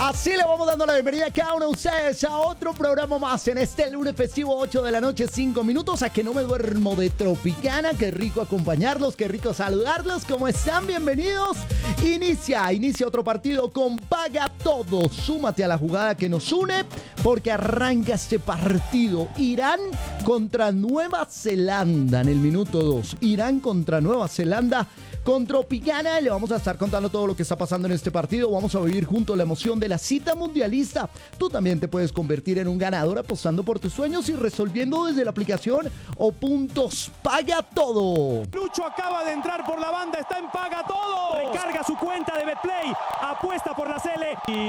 Así le vamos dando la bienvenida a cada uno de ustedes a otro programa más en este lunes festivo, 8 de la noche, 5 minutos. A que no me duermo de Tropicana. Qué rico acompañarlos, qué rico saludarlos. ¿Cómo están? Bienvenidos. Inicia otro partido con Paga Todo. Súmate a la jugada que nos une porque arranca este partido. Irán contra Nueva Zelanda en el minuto 2. Irán contra Nueva Zelanda. Con Tropicana le vamos a estar contando todo lo que está pasando en este partido. Vamos a vivir juntos la emoción de la cita mundialista. Tú también te puedes convertir en un ganador apostando por tus sueños y resolviendo desde la aplicación o puntos Paga Todo. Lucho acaba de entrar por la banda, está en Paga Todo. Recarga su cuenta de Betplay, apuesta por la Cele y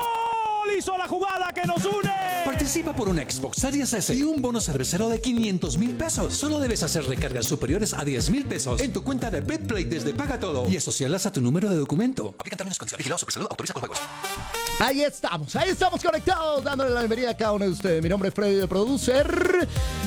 ¡gol! Hizo la jugada que nos une. Participa por un Xbox Series S y un bono cervecero de 500,000 pesos. Solo debes hacer recargas superiores a 10,000 pesos en tu cuenta de Betplay desde Paga Todo y asociarlas a tu número de documento. Aplican términos y condiciones. Vigilado Supersalud. Autoriza con juegos. Ahí estamos conectados, dándole la bienvenida a cada uno de ustedes. Mi nombre es Freddy, de Producer.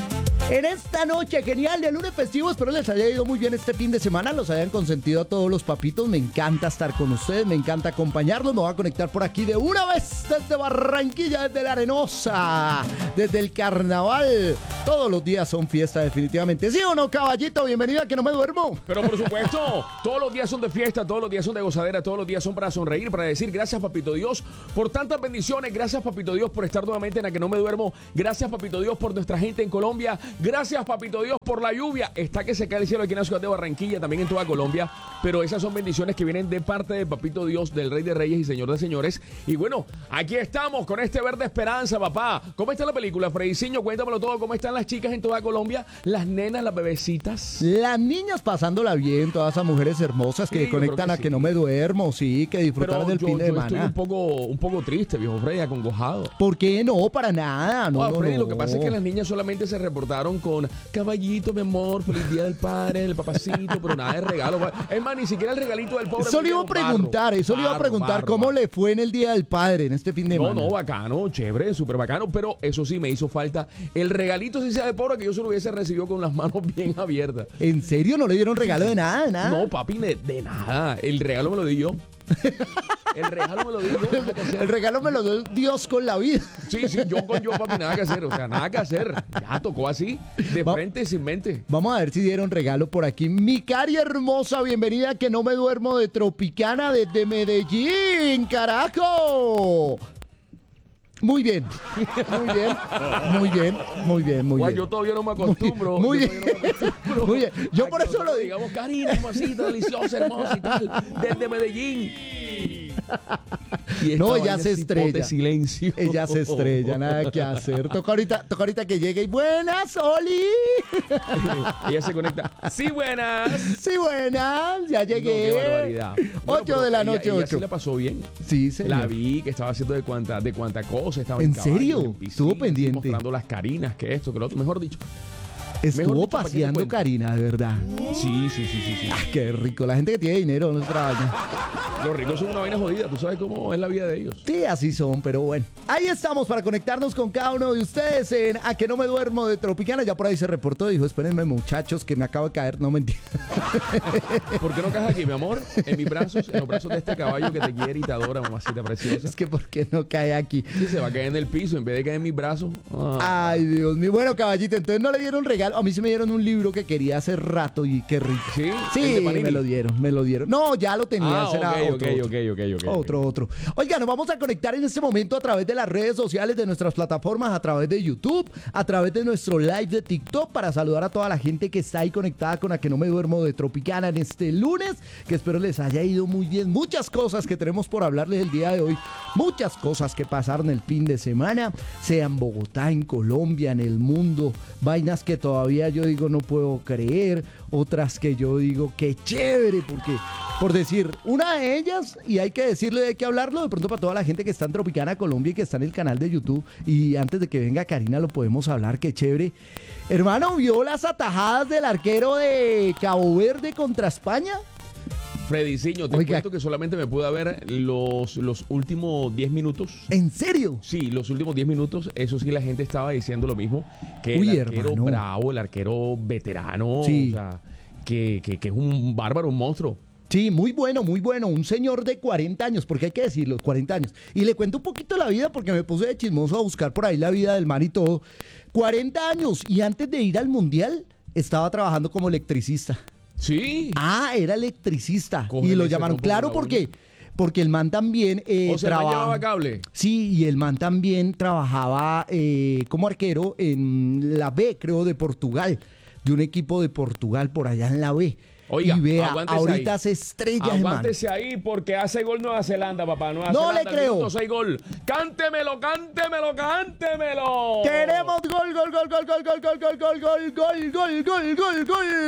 En esta noche genial de lunes festivo, espero les haya ido muy bien este fin de semana, los hayan consentido a todos los papitos. Me encanta estar con ustedes, me encanta acompañarlos. Me voy a conectar por aquí de una vez desde Barranquilla, desde La Arenosa, desde el Carnaval. Todos los días son fiesta, definitivamente. ¿Sí o no, caballito? Bienvenido a Que No Me Duermo. Pero por supuesto, todos los días son de fiesta, todos los días son de gozadera, todos los días son para sonreír, para decir gracias, papito Dios, por tantas bendiciones. Gracias, papito Dios, por estar nuevamente en A Que No Me Duermo. Gracias, papito Dios, por nuestra gente en Colombia. Gracias, papito Dios, por la lluvia. Está que se cae el cielo aquí en la ciudad de Barranquilla, también en toda Colombia. Pero esas son bendiciones que vienen de parte de papito Dios, del Rey de Reyes y Señor de Señores. Y bueno, aquí estamos con este verde esperanza, papá. ¿Cómo está la película, Frediciño? Cuéntamelo todo. ¿Cómo están las chicas en toda Colombia? Las nenas, las bebecitas. Las niñas pasándola bien, todas esas mujeres hermosas que Sí, conectan a sí. Que No Me Duermo, sí, que disfrutaron del fin de Yo estoy semana. un poco triste, viejo Freddy, acongojado. ¿Por qué no? Para nada. No, Freddy, no. lo que pasa es que las niñas solamente se reportaron con caballito, mi amor, feliz día del padre, el papacito, pero nada de regalo. Es más, ni siquiera el regalito del pobre. Eso le iba a preguntar, ¿cómo le fue en el Día del Padre, en este fin de semana? No, bacano, chévere, súper bacano, pero eso sí, me hizo falta el regalito, si sea de pobre, que yo se lo hubiese recibido con las manos bien abiertas. ¿En serio? ¿No le dieron regalo de nada, de nada? No, papi, de nada. El regalo me lo di yo. El regalo me lo di yo. Nada que hacer. El regalo me lo dio Dios con la vida. Sí, yo con yo, papi, nada que hacer. O sea, nada que hacer. Ya tocó así, de frente, sin mente. Vamos a ver si dieron regalo por aquí. Mi cari hermosa, bienvenida a Que No Me Duermo de Tropicana desde Medellín, carajo. Muy bien. Guay, yo todavía no me acostumbro. Muy bien. Yo todavía no me acostumbro. Muy bien. Yo A por que eso lo nosotros digo. digamos, Karina, mamacita, deliciosa, hermosa y tal, desde Medellín. Y esta No, vaina ella se es tipo de estrella. silencio. Ella se estrella, nada que hacer. Toca ahorita que llegue y buenas, Oli. Ella se conecta. Sí, buenas. Sí, buenas, ya llegué. No, qué barbaridad. Bueno, 8 de la ella- noche, ella 8. sí la pasó bien. Sí, señor. La vi que estaba haciendo de cuanta cosa. Estaba ¿En caballo, serio? en piscina, Estuvo pendiente. mostrando las carinas, que esto, que lo otro. Mejor dicho. Estuvo dicho, ¿para qué te paseando cuento? Karina, de verdad. Sí. Ah, qué rico. La gente que tiene dinero no trabaja. Los ricos son una vaina jodida. Tú sabes cómo es la vida de ellos. Sí, así son, pero bueno. Ahí estamos para conectarnos con cada uno de ustedes en A Que No Me Duermo de Tropicana. Ya por ahí se reportó, dijo, espérenme muchachos que me acabo de caer. No, mentira. ¿Por qué no caes aquí, mi amor? En mis brazos, en los brazos de este caballo que te quiere y te adora, mamacita preciosa. Es que ¿por qué no cae aquí? Sí, se va a caer en el piso en vez de caer en mis brazos. Ah. Ay, Dios mío. Bueno, caballito, entonces no le dieron regalo. A mí se me dieron un libro que quería hace rato y qué rico. ¿Sí? Sí, ¿El de Panini? me lo dieron. No, ya lo tenía. Será ok. Otro. Oiga, nos vamos a conectar en este momento a través de las redes sociales de nuestras plataformas, a través de YouTube, a través de nuestro live de TikTok para saludar a toda la gente que está ahí conectada con A Que No Me Duermo de Tropicana en este lunes, que espero les haya ido muy bien. Muchas cosas que tenemos por hablarles el día de hoy, muchas cosas que pasaron el fin de semana, sea en Bogotá, en Colombia, en el mundo, vainas que todavía yo digo no puedo creer, otras que yo digo qué chévere, porque por decir, una de ellas, y hay que decirle, hay que hablarlo de pronto para toda la gente que está en Tropicana Colombia y que está en el canal de YouTube, y antes de que venga Karina lo podemos hablar, qué chévere. Hermano, ¿vio las atajadas del arquero de Cabo Verde contra España? Frediciño, te Oiga. cuento que solamente me pude ver los últimos 10 minutos. ¿En serio? Sí, los últimos 10 minutos, eso sí, la gente estaba diciendo lo mismo, que Uy, el arquero hermano. bravo, el arquero veterano, Sí. o sea, que es un bárbaro, un monstruo. Sí, muy bueno, un señor de 40 años, porque hay que decirlo, 40 años. Y le cuento un poquito la vida porque me puse de chismoso a buscar por ahí la vida del man y todo. 40 años y antes de ir al Mundial estaba trabajando como electricista. Sí. Ah, era electricista. Cógele Y lo ese llamaron, trompo claro, con la porque el man también O sea, ¿me llevaba cable? Sí, y el man también trabajaba como arquero en la B, creo, de Portugal, de un equipo de Portugal por allá en la B. Oiga, y vea, aguántese ahorita ahí. se estrella, hermano. Aguántese ahí porque hace gol Nueva Zelanda, papá. Nueva No Zelanda, le creo. minuto 6 gol. Cántemelo, cántemelo, cántemelo. Queremos gol, gol, gol, gol, gol, gol, gol, gol, gol, gol, gol, gol, gol, gol,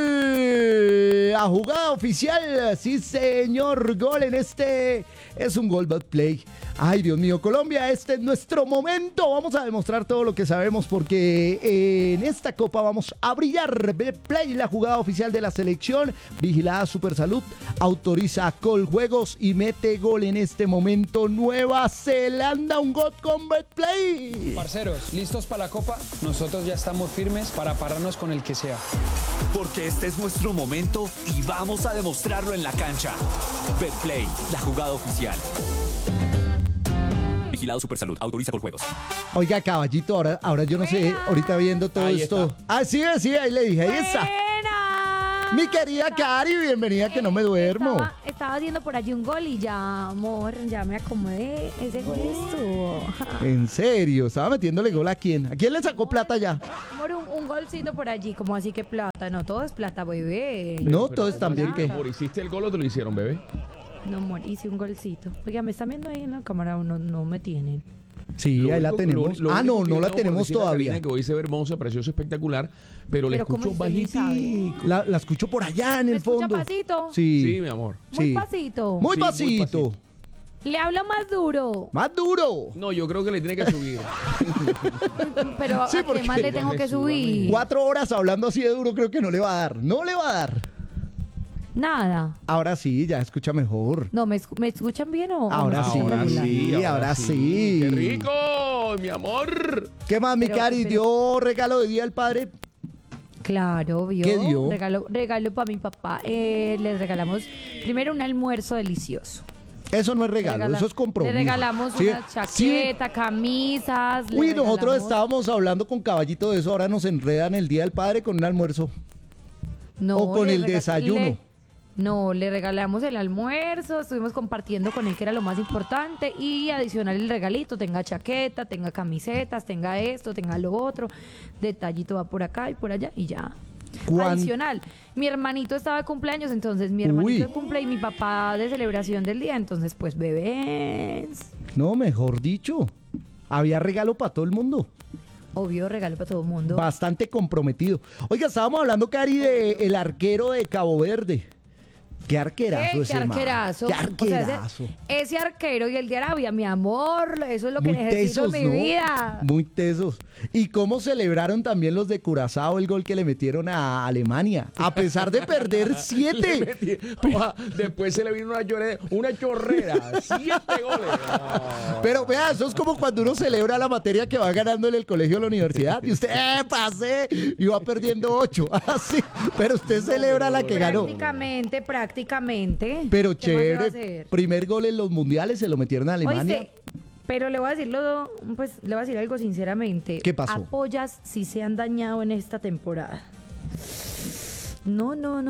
gol. A jugada oficial, sí señor, gol en este. Es un gol Betplay. Ay, Dios mío, Colombia, este es nuestro momento. Vamos a demostrar todo lo que sabemos porque en esta copa vamos a brillar. Betplay, la jugada oficial de la selección, vigilada Supersalud, autoriza Coljuegos y mete gol en este momento. Nueva Zelanda, un gol con Betplay. Parceros, ¿listos para la Copa? Nosotros ya estamos firmes para pararnos con el que sea. Porque este es nuestro momento y vamos a demostrarlo en la cancha. Betplay, la jugada oficial. Vigilado Supersalud, autoriza Coljuegos. Oiga, caballito, ahora yo no sé, ahorita viendo todo Ahí esto. está. Ah, sí, ahí le dije, ahí está. Buena. Mi querida Cari, bienvenida que no me duermo. Estaba haciendo por allí un gol y ya, amor, ya me acomodé. Ese gol estuvo. En serio, estaba metiéndole gol a quién. ¿A quién le sacó plata ya? Amor, un golcito por allí, como así que plata. No, todo es plata, bebé. No, todo es también que. Amor, ¿hiciste el gol o te lo hicieron, bebé? No, amor, hice un golcito. Oiga, me están viendo ahí en la cámara, no me tienen. Sí, Lo ahí la único- tenemos. lo Ah, único no, que no la por tenemos decirle a todavía. Karina que hoy se ve hermosa, preciosa, espectacular, pero le Pero ¿cómo escucho usted sí bajitico. La escucho por allá en ¿Me el escucha fondo. pasito? Sí, Sí, mi amor. Muy sí. pasito. Muy Sí, muy pasito. Le hablo más duro. Más duro. No, yo creo que le tiene que subir. Pero Sí, ¿a porque- qué más le tengo que subir? 4 horas hablando así de duro creo que no le va a dar. No le va a dar. Nada. Ahora sí, ya escucha mejor. No, ¿me escuchan bien o Ahora no? sí, ahora sí. ¡Qué rico, mi amor! ¿Qué más, mi Pero- Cari? pero- ¿Dio regalo de Día del Padre? Claro, ¿vio? ¿Qué dio? Regalo para mi papá. Les regalamos primero un almuerzo delicioso. Eso no es regalo, eso es compromiso. Le regalamos Sí, una sí. chaqueta, camisas. le Uy, nosotros regalamos- estábamos hablando con Caballito de eso, ahora nos enredan el Día del Padre con un almuerzo. No, o con le el desayuno. No, le regalamos el almuerzo, estuvimos compartiendo con él que era lo más importante y adicional el regalito, tenga chaqueta, tenga camisetas, tenga esto, tenga lo otro, detallito va por acá y por allá y ya. ¿Cuán- Adicional, mi hermanito estaba de cumpleaños, entonces mi Uy. hermanito de cumple y mi papá de celebración del día, entonces pues bebés, No, mejor dicho, había regalo para todo el mundo. obvio regalo para todo el mundo. Bastante comprometido. Oiga, estábamos hablando, Cari, de el arquero de Cabo Verde. Qué arquerazo ¿Qué? ese ¿Qué man. arquerazo? Qué O sea, arquerazo. ese arquero y el de Arabia, mi amor, eso es lo que Muy necesito tesos, en mi ¿no? vida. Muy tesos. Y cómo celebraron también los de Curazao el gol que le metieron a Alemania. A pesar de perder 7. Oa, después se le vino una chorrera. 7 goles. No. Pero vea, eso es como cuando uno celebra la materia que va ganando en el colegio o la universidad. Y usted, pasé. Y va perdiendo 8. Así. Pero usted celebra la que ganó. Prácticamente. Pero ¿Qué más se va a chévere. hacer? Primer gol en los mundiales se lo metieron a Alemania. Oíste, pero le voy a decir algo sinceramente. ¿Qué pasó? Apoyas si se han dañado en esta temporada. No.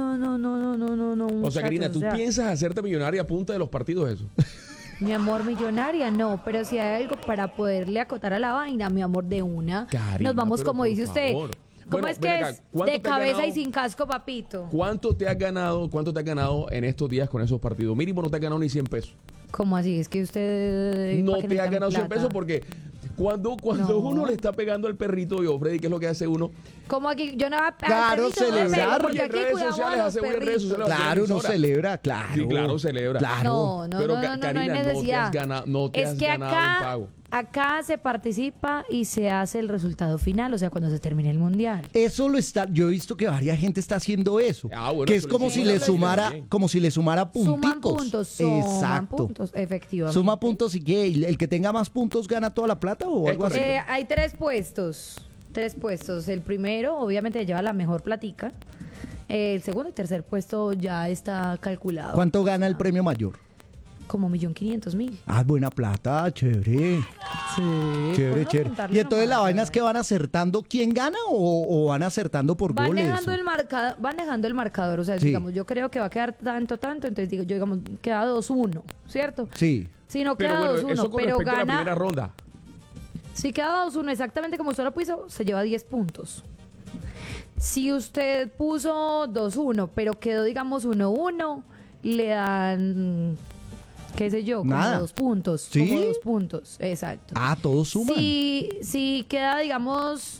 O sea, Karina, ¿tú muchachos, o sea, piensas hacerte millonaria a punta de los partidos eso? Mi amor, millonaria, no, pero si hay algo para poderle acotar a la vaina, mi amor, de una. Karina, Nos vamos, pero como por dice usted. favor. ¿Cómo Bueno, es ven que acá, es? ¿cuánto De te has cabeza ganado? y sin casco, papito. ¿Cuánto te has ganado en estos días con esos partidos? Mínimo no te has ganado ni 100 pesos. ¿Cómo así? Es que usted... No ¿para qué te has necesitan ganado 100 plata? pesos porque cuando No. uno le está pegando al perrito de Freddy, ¿qué es lo que hace uno? ¿Cómo aquí? Yo no voy a Claro, celebrar. porque Y en aquí redes cuidamos sociales, a los hace una en redes perritos. sociales. Claro, uno emisora. celebra, claro. Sí, claro, celebra. Claro. No, Pero, no hay Karina, necesidad. no te es has que ganado un acá, pago. acá se participa y se hace el resultado final, o sea, cuando se termine el mundial. Eso lo está, yo he visto que varias gente está haciendo eso. Ah, bueno, que es eso como le si suma le la sumara, también. como si le sumara punticos. Suman puntos, efectivamente. Suma puntos y que el que tenga más puntos gana toda la plata o Es algo así. correcto. Hay tres puestos. El primero, obviamente, lleva la mejor platica. El segundo y tercer puesto ya está calculado. ¿Cuánto gana el premio mayor? Como 1.500.000. Ah, buena plata, chévere. Sí. Chévere, podemos chévere. contarle Y entonces la nomás, vaina es que van acertando quién gana o van acertando por van goles. dejando van dejando el marcador, o sea, Sí. digamos, yo creo que va a quedar tanto, entonces digo, yo digamos, queda 2-1, ¿cierto? Sí. Si no Pero queda bueno, 2-1, eso con pero respecto a la primera gana, ronda. si queda 2-1 exactamente como usted lo puso, se lleva 10 puntos. Si usted puso 2-1, pero quedó, digamos, 1-1, le dan, qué sé yo, como Nada. 2 puntos. ¿Sí? Como 2 puntos, exacto. Ah, todos suman. Si queda, digamos,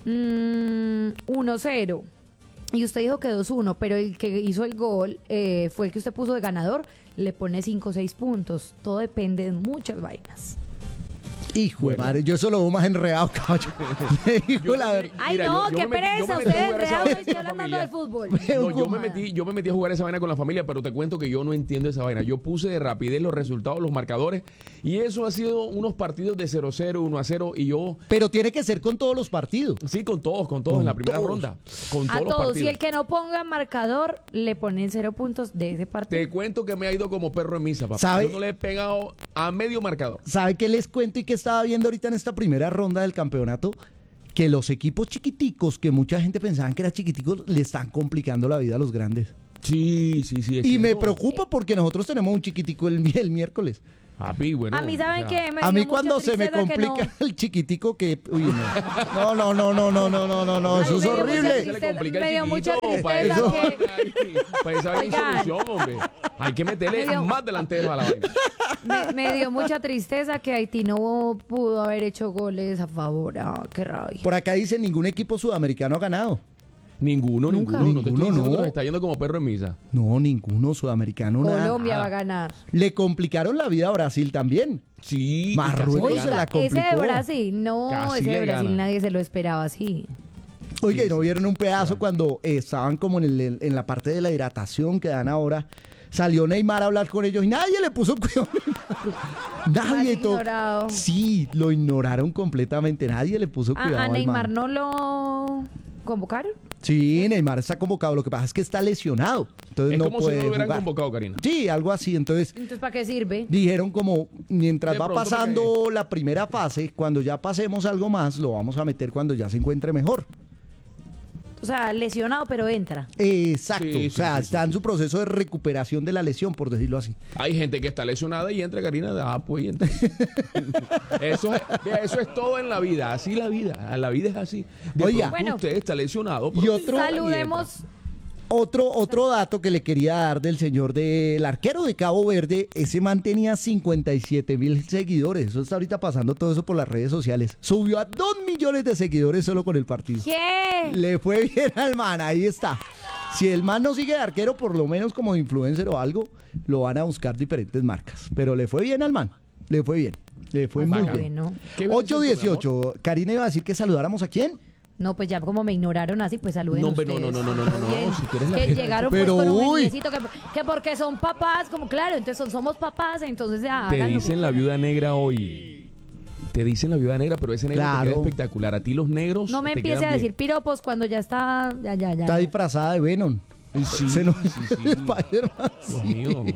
1-0 y usted dijo que 2-1, pero el que hizo el gol fue el que usted puso de ganador, le pone 5 o 6 puntos. Todo depende de muchas vainas. Hijo de madre, yo eso lo veo más enredado, caballo. Le digo la verdad. Ay, Mira, no, yo qué me metí- yo pereza. me metí a Ustedes jugar esa real, vaina estoy con la hablando familia. de fútbol. No, yo me metí a jugar esa vaina con la familia, pero te cuento que yo no entiendo esa vaina. Yo puse de rapidez los resultados, los marcadores, y eso ha sido unos partidos de 0-0, 1-0, y yo, Pero tiene que ser con todos los partidos. sí, con todos Con en la primera todos. ronda. Con A todos los todos. partidos. Y el que no ponga marcador, le ponen 0 puntos de ese partido. Te cuento que me ha ido como perro en misa, papá. ¿Sabe? Yo no le he pegado a medio marcador. ¿Sabe qué les cuento y qué estaba viendo ahorita en esta primera ronda del campeonato? Que los equipos chiquiticos, que mucha gente pensaba que eran chiquiticos, le están complicando la vida a los grandes. Sí, sí, sí. es Y me cierto. preocupa porque nosotros tenemos un chiquitico el miércoles. Papi, bueno. A mí, ¿saben o sea, qué? Me A dio mí mucha cuando se me tristeza que no- complica el chiquitico que... Uy, no, no, eso es Ay, me dio mucha horrible. Se le complica me dio el mucha chiquito, para tristeza eso, que- para esa hay Oigan. solución, hombre. Hay que meterle Me dio- más delanteros a la vaina. Me dio mucha tristeza que Haití no pudo haber hecho goles a favor. Ah, qué rabia. Por acá dice ningún equipo sudamericano ha ganado. Ninguno. No te estoy Ninguno, diciendo que no. nos está yendo como perro en misa. No, ninguno sudamericano. Nada. Colombia va a ganar. Le complicaron la vida a Brasil también. Sí. Marruecos y casi se le la gana. Ese de complicó. Brasil, no, Casi ese de le Brasil gana. nadie se lo esperaba así. Oiga, ¿y no vieron un pedazo cuando estaban como en la parte de la hidratación que dan ahora? Salió Neymar a hablar con ellos y nadie le puso cuidado. Nadie. Mal ignorado. Sí, lo ignoraron completamente. Nadie le puso cuidado. A al Neymar man. no lo convocaron. Sí, Neymar está convocado. Lo que pasa es que está lesionado. Entonces Es no como si puede no lo hubieran jugar. convocado, Karina. Sí, algo así. Entonces Entonces, ¿para qué sirve? dijeron como mientras De va pronto pasando la primera fase, cuando ya pasemos algo más, lo vamos a meter cuando ya se encuentre mejor. O sea, lesionado, pero entra. Exacto. Sí, o sea, sí, está en su proceso de recuperación de la lesión, por decirlo así. Hay gente que está lesionada y entra, Karina. Ah, pues y entra. Vea, eso es todo en la vida. Así la vida. La vida es así. De Oiga. pronto Bueno. usted está lesionado. Y pero otro- Saludemos. Otro dato que le quería dar del señor del arquero de Cabo Verde, ese man tenía 57,000 seguidores. Eso está ahorita pasando todo eso por las redes sociales. Subió a 2 millones de seguidores solo con el partido. ¿Qué? Le fue bien al man, ahí está. Si el man no sigue de arquero, por lo menos como influencer o algo, lo van a buscar diferentes marcas. Pero le fue bien al man, le fue bien. Le fue muy Bacano. bien. Bueno. ¿Qué ibas a decir tú, mi amor? 8:18. Karina iba a decir que saludáramos a quién. No, pues ya como me ignoraron así, pues saluden No, hombre, ustedes. no, Bien. si tú eres la Que jefa. llegaron Pero, pues con un uy. niñecito que porque son papás, como claro, entonces somos papás, entonces ya Te háganlo. dicen la viuda negra hoy. Te dicen la viuda negra, pero ese negro te Claro. queda espectacular. A ti los negros. No me te empiece quedan a decir bien. piropos cuando ya está, ya. Está disfrazada de Venom. Sí, Se nos- sí, sí. Spider-Man, Dios sí. mío.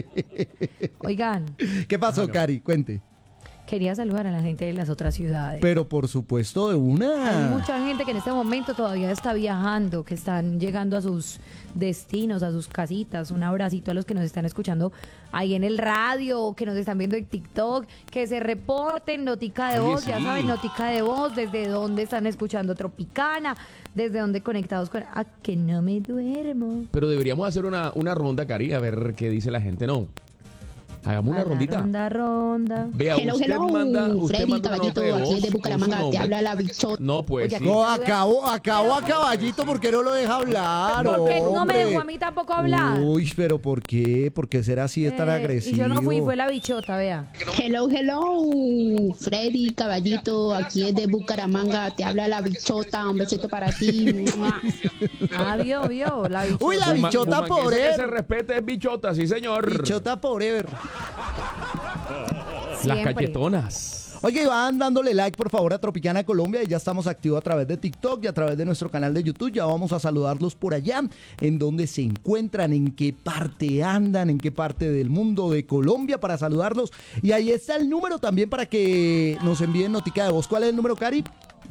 Oigan, ¿Qué pasó, Cari? Cuente. quería saludar a la gente de las otras ciudades. Pero por supuesto de Hay una. mucha gente que en este momento todavía está viajando, que están llegando a sus destinos, a sus casitas. Un abracito a los que nos están escuchando ahí en el radio, que nos están viendo en TikTok, que se reporten, notica de Oye, voz, ya sí. saben, notica de voz, desde dónde están escuchando Tropicana, desde dónde conectados con... ¡Ah, que no me duermo! Pero deberíamos hacer una ronda, Cari, a ver qué dice la gente. No. Hagamos una A la rondita. ronda. Vea, Hello, usted hello, manda Freddy, una caballito, nota de aquí voz de con Bucaramanga, su te nombre. habla la bichota. No, pues Oye, sí. No, acabó a Caballito porque no lo deja hablar. Porque no me hombre. dejó a mí tampoco hablar. Uy, pero ¿por qué? ¿Por qué será así de tan agresivo? Y yo no fui, fue la bichota, vea. Hello, hello, Freddy, caballito, aquí es de Bucaramanga, te habla la bichota, un besito para ti. ¡Mua! Ah, vio, la bichota. Uy, la bichota Bumanguesa que se forever. respete es bichota, sí señor. Bichota forever. Las Siempre. cachetonas. Oye, y van dándole like por favor a Tropicana Colombia y ya estamos activos a través de TikTok y a través de nuestro canal de YouTube. Ya vamos a saludarlos por allá, en donde se encuentran, en qué parte andan, en qué parte del mundo de Colombia para saludarlos. Y ahí está el número también para que nos envíen notica de voz. ¿Cuál es el número, Cari?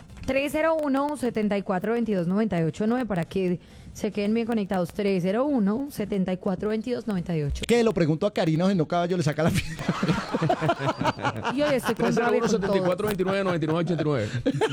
301-7422-989 para que se queden bien conectados. 301-7422-988. Que lo pregunto a Karina, si no caballo le saca la piedra. Yo ya estoy con rabia con todo. 301-7429-9989.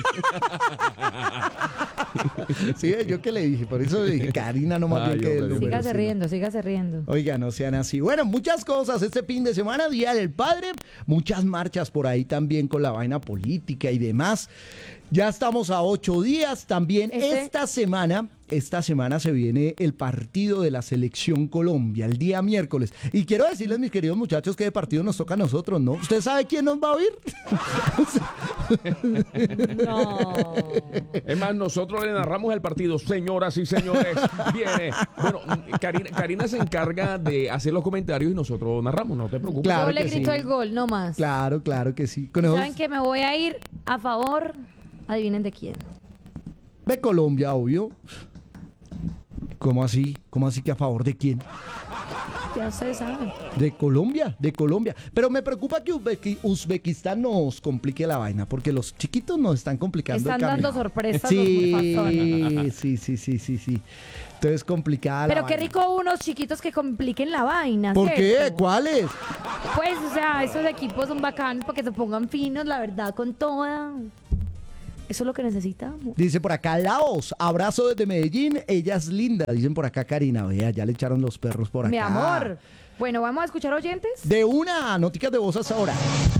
Sí, yo que le dije, por eso le dije, Karina, no más Ay, bien que el hombre, número. Sígase sí. riendo, sígase riendo. Oiga, no sean así. Bueno, muchas cosas este fin de semana, Día del Padre, muchas marchas por ahí también con la vaina política y demás. Ya estamos a 8 días. También esta semana se viene el partido de la Selección Colombia, el día miércoles. Y quiero decirles, mis queridos muchachos, que de partido nos toca a nosotros, ¿no? ¿Usted sabe quién nos va a oír? No. Es más, nosotros le narramos el partido, señoras y señores. Viene. Bueno, Karina se encarga de hacer los comentarios y nosotros narramos, no te preocupes. Claro Yo le que grito sí. el gol, no más. Claro, claro que sí. Con esos ¿Saben que me voy a ir a favor? Adivinen de quién. de Colombia, obvio. ¿Cómo así? ¿Cómo así que a favor de quién? Ya ustedes saben. De Colombia, de Colombia. Pero me preocupa que Uzbekistán nos complique la vaina, porque los chiquitos nos están complicando Están el camino. dando sorpresas Sí, los mufazones. sí. Entonces complicada la Pero qué vaina. rico unos chiquitos que compliquen la vaina. ¿Por qué? ¿cierto? ¿Cuáles? Pues, o sea, esos equipos son bacanos porque se pongan finos, la verdad, con toda. Eso es lo que necesitamos. Dice por acá Laos, abrazo desde Medellín, ella es linda. Dicen por acá Karina, vea, ya le echaron los perros por acá. Mi amor. Bueno, vamos a escuchar oyentes. De una, noticas de voz hasta ahora.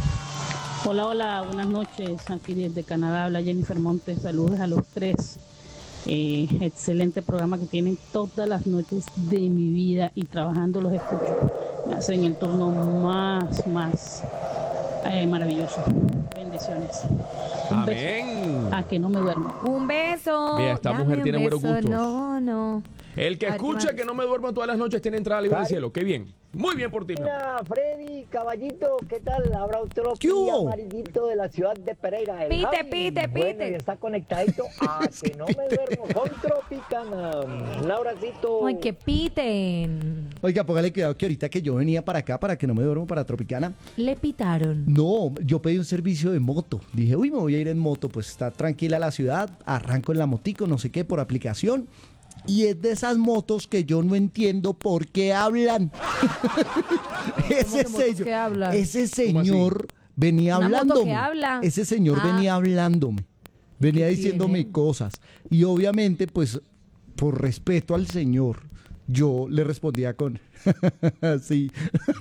Hola, buenas noches. Aquí desde Canadá habla Jennifer Montes. Saludos a los tres. Excelente programa que tienen todas las noches de mi vida y trabajando los escucho. Me hacen el turno más maravilloso. Bendiciones. Un beso. Amén. A que no me duermo. Un beso. Mira, esta Dame mujer un tiene buenos beso. gustos. No. El que Ay, escucha Max. que no me duermo todas las noches tiene entrada libre al cielo. Qué bien. Muy bien por ti. mi amor. Hola, Freddy, caballito, ¿qué tal? Habrá otro ¿Qué hubo? amarillito de la ciudad de Pereira. el Pite, Javi. pite. Bueno, y está conectadito a que no me duermo con Tropicana. Un abracito. Ay, que piten. Oiga, póngale cuidado que ahorita que yo venía para acá, para que no me duermo, para Tropicana, Le pitaron. no, yo pedí un servicio de moto. Dije, uy, me voy a ir en moto, pues está tranquila la ciudad, arranco en la motico, no sé qué, por aplicación. Y es de esas motos que yo no entiendo por qué hablan. ese que motos que hablan? ese señor venía ¿Una moto hablándome. que habla? Ese señor Ah. venía hablándome. Venía ¿Qué diciéndome tiene? cosas. Y obviamente, pues, por respeto al señor, yo le respondía con sí.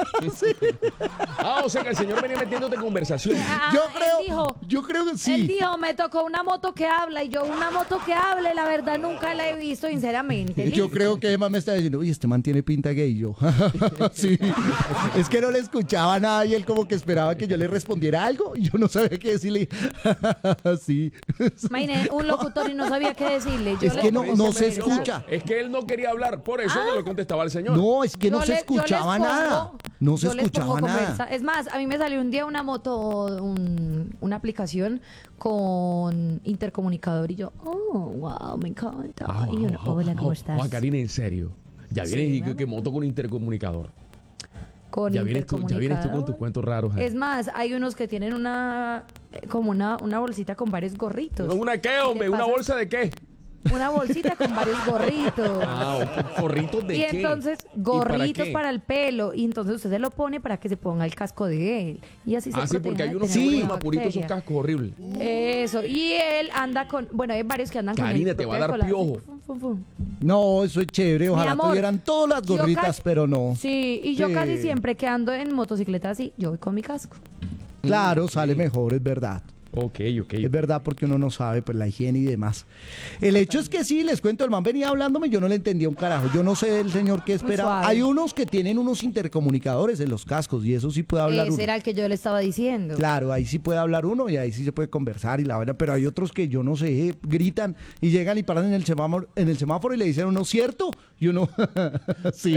Ah, o sea que el señor venía metiéndote en conversación. Ah, yo él creo que Él sí. dijo, me tocó una moto que habla y yo una moto que hable, la verdad nunca la he visto, sinceramente. Yo Listo. creo que Emma me está diciendo, uy, este man tiene pinta gay. Y yo, sí. Es que no le escuchaba nada y él como que esperaba que yo le respondiera algo y yo no sabía qué decirle. Sí. Imagínate, un locutor y no sabía qué decirle. Yo Es le que no comencé a se conversar. escucha. Es que él no quería hablar, por eso no le contestaba al señor. No, es que no Yo se le- yo les escuchaba pongo- nada. No se yo les pongo escuchaba nada. conversa- Es más, a mí me salió un día una moto, una aplicación con intercomunicador y yo, oh, wow, me encanta. Y yo, hola, ¿cómo estás? Juan Karina, en serio. Ya Sí, vienes y mi amor. que moto con intercomunicador. Con Ya vienes tú con tus intercomunicador. cuentos raros. ahí. Es más, hay unos que tienen como una bolsita con varios gorritos. ¿Una qué, hombre? ¿Qué ¿Una pasa? bolsa de qué? Una bolsita con varios gorritos. ¿Gorritos de Y qué? entonces, ¿Y para gorritos qué? para el pelo. Y entonces usted se lo pone para que se ponga el casco de él. Y así se Ah, sí, protege porque hay de unos que tener ponen una mapuritos esos bacteria. cascos horribles. Eso. Y él anda con. Bueno, hay varios que andan Karina, con. te va a dar Coca-Cola, piojo. así, fum, fum, fum. No, eso es chévere. Ojalá amor, tuvieran todas las yo gorritas, casi- pero no. Sí, y yo Sí. casi siempre que ando en motocicleta así, yo voy con mi casco. Claro, sale mejor, es verdad. Ok. Es verdad porque uno no sabe pues la higiene y demás. El hecho es que sí, les cuento, el man venía hablándome, yo no le entendía un carajo. Yo no sé el señor qué esperaba. suave. Hay unos que tienen unos intercomunicadores en los cascos y eso sí puede hablar Ese uno. era el que yo le estaba diciendo. Claro, ahí sí puede hablar uno y ahí sí se puede conversar y la vaina, pero hay otros que yo no sé, gritan y llegan y paran en el semáforo y le dicen a uno, ¿cierto? Y uno, sí.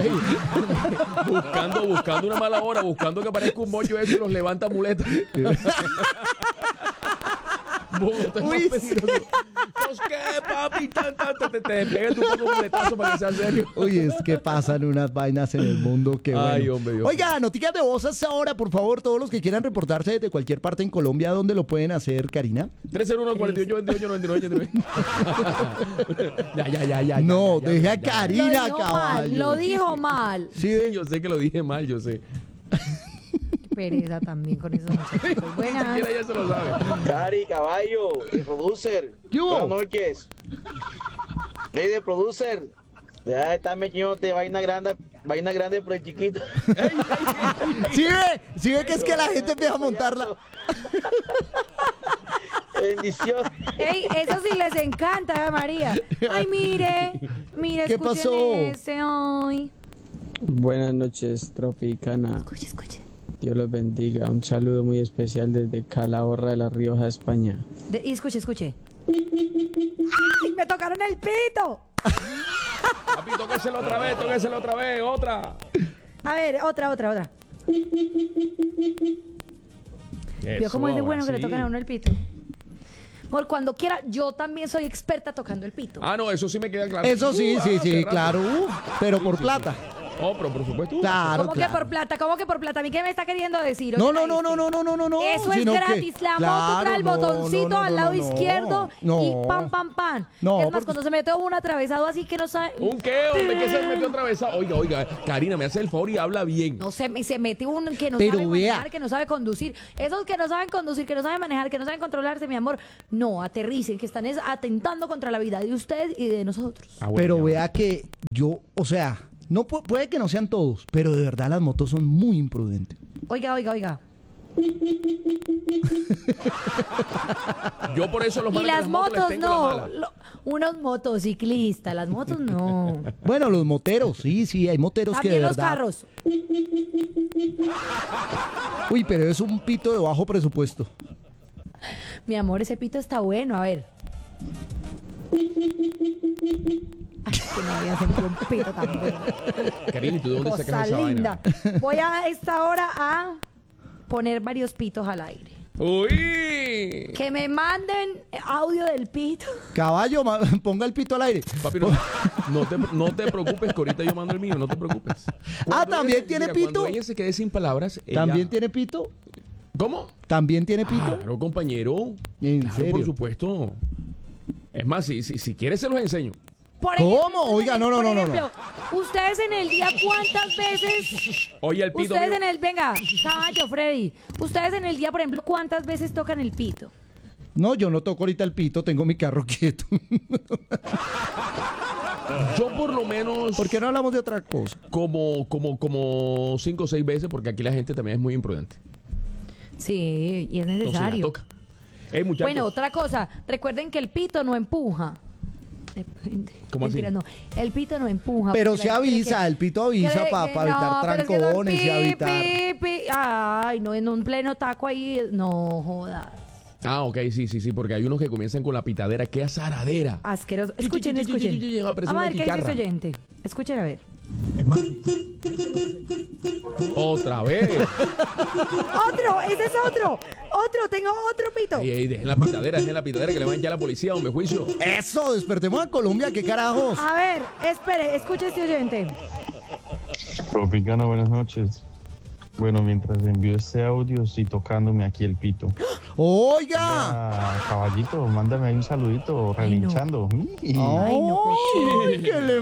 Buscando una mala hora, buscando que aparezca un bollo eso y los levanta muletas. Bogotá es Uy, más peligroso. Pues qué, papi, te pegas un poco un boletazo para que sea serio. Uy, es que pasan unas vainas en el mundo que bueno. Ay, hombre, Dios. Oiga, noticias de voz hasta ahora, por favor, todos los que quieran reportarse desde cualquier parte en Colombia, ¿dónde lo pueden hacer, Karina? 301-48-28-99. Ya. No, ya, deja a ya. Karina, Lo dijo caballo. mal, lo dijo mal. Sí, yo sé que lo dije mal, yo sé. Pereza también con esos muchachos. Buenas. Siquiera ya se lo sabe. Cari, caballo, de producer. ¿Qué hubo? Buenas noches. Hey, de producer. Deja de estar metiéndote vaina grande por el chiquito. Sí ve que es que la gente empieza a montarla. Bendición. Ey, eso sí les encanta, María. Ay, mire, ¿Qué escuchen pasó? ese hoy. Buenas noches, Tropicana. Escuche. Dios los bendiga. Un saludo muy especial desde Calahorra de La Rioja, España. Y escuche. ¡Ay, me tocaron el pito! Papi, tóqueselo otra vez, otra. A ver, otra. Vio cómo es de bueno que le tocan a uno el pito. Por cuando quiera, yo también soy experta tocando el pito. Ah, no, eso sí me queda claro. Eso sí, hace rato. claro. Pero por plata. Oh, pero por supuesto. Claro, ¿Cómo claro. que por plata? ¿Cómo que por plata? ¿A mí qué me está queriendo decir? No. Eso es sino que- gratis. La moto claro, trae el no, botoncito no, al lado no, izquierdo no. y pam. No, Es más, porque- cuando se mete un atravesado así que no sabe... ¿Un qué? ¿Dónde que se metió atravesado? Oiga, Karina, me hace el favor y habla bien. No se mete un que no Pero sabe vea. manejar, que no sabe conducir. Esos que no saben conducir, que no saben manejar, que no saben controlarse, mi amor. No, aterricen, que están atentando contra la vida de usted y de nosotros. Ah, bueno, Pero ya. vea que yo, o sea, no puede que no sean todos, pero de verdad las motos son muy imprudentes. Oiga. Yo por eso los Y manes de las motos les tengo la no. mala. Unos motociclistas, las motos no. Bueno, los moteros, sí, hay moteros que de También los verdad. carros. Uy, pero es un pito de bajo presupuesto. Mi amor, ese pito está bueno, a ver. Ay, que no había sentido un pito tan bueno. Karina, ¿y tú de dónde Cosa sacas esa linda. vaina? Voy a esta hora a poner varios pitos al aire. ¡Uy! Que me manden audio del pito. Caballo, ponga el pito al aire. Papi, no te preocupes, que ahorita yo mando el mío, no te preocupes. ¿también tiene pito? Cuando ella se quede sin palabras, ¿También ella... tiene pito? ¿Cómo? ¿También tiene pito? Claro, compañero. ¿En Claro, serio? por supuesto. Es más, si quieres se los enseño. Por ¿Cómo? ejemplo, Oiga, no. por ejemplo, ustedes en el día, ¿cuántas veces? Oye, el pito Ustedes mío. en el, venga, caballo, Freddy. Ustedes en el día, por ejemplo, ¿cuántas veces tocan el pito? No, yo no toco ahorita el pito, tengo mi carro quieto. Yo por lo menos ¿Por qué no hablamos de otra cosa? como 5 o 6 veces, porque aquí la gente también es muy imprudente. Sí, y es Entonces la necesario. toca. Muchachos. Bueno, otra cosa, recuerden que el pito no empuja. ¿Cómo así? Mentira, no. El pito no empuja. Pero porque se la gente avisa, cree el pito avisa para evitar no, pero es que son trancones y evitar... Ay, no, en un pleno taco ahí, no jodas. Ah, ok, sí, porque hay unos que comienzan con la pitadera. ¡Qué azaradera! Asqueroso. Escuchen. Parece Vamos a una ver qué dice guitarra. este oyente. Escuchen a ver. Otra vez. Otro, ese es otro. Tengo otro pito. Ey, dejen la pitadera que le van ya a la policía, hombre, juicio. Eso, despertemos a Colombia, qué carajos. A ver, espere, escuche este oyente. Tropicana, buenas noches. Bueno, mientras envío este audio, estoy tocándome aquí el pito. Oiga. Caballito, mándame ahí un saludito, relinchando. Ay, no, ¡Ay, qué le